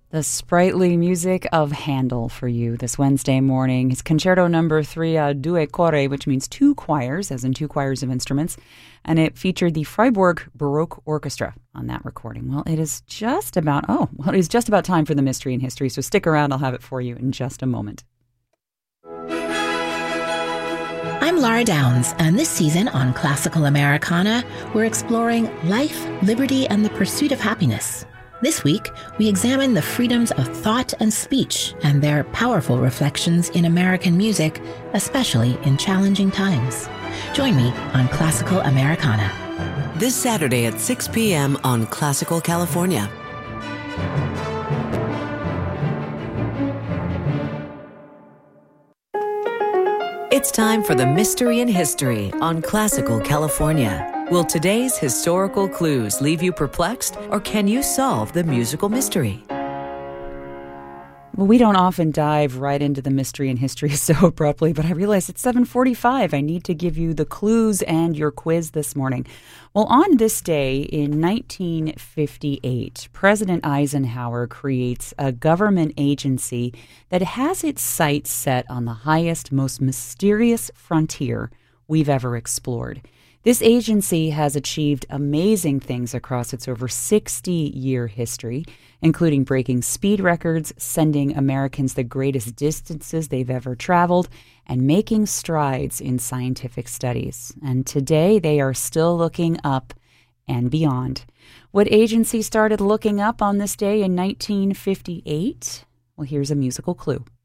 The sprightly music of Handel for you this Wednesday morning. His Concerto Number 3 a Due Cori, which means two choirs, as in two choirs of instruments, and it featured the Freiburg Baroque Orchestra on that recording. Well, it is just about time for the Mystery in History, so stick around. I'll have it for you in just a moment. I'm Laura Downs, and this season on Classical Americana, we're exploring life, liberty, and the pursuit of happiness. This week, we examine the freedoms of thought and speech and their powerful reflections in American music, especially in challenging times. Join me on Classical Americana. This Saturday at 6 p.m. on Classical California. It's time for the Mystery in History on Classical California. Will today's historical clues leave you perplexed, or can you solve the musical mystery? Well, we don't often dive right into the mystery and history so abruptly, but I realize it's 7:45. I need to give you the clues and your quiz this morning. Well, on this day in 1958, President Eisenhower creates a government agency that has its sights set on the highest, most mysterious frontier we've ever explored. This agency has achieved amazing things across its over 60-year history, including breaking speed records, sending Americans the greatest distances they've ever traveled, and making strides in scientific studies. And today, they are still looking up and beyond. What agency started looking up on this day in 1958? Well, here's a musical clue.